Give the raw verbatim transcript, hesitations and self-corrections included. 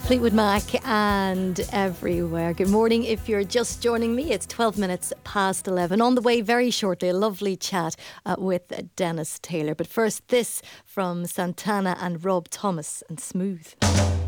Fleetwood Mac and Everywhere. Good morning. If you're just joining me, it's twelve minutes past eleven. On the way very shortly, a lovely chat uh, with Dennis Taylor. But first, this from Santana and Rob Thomas and Smooth.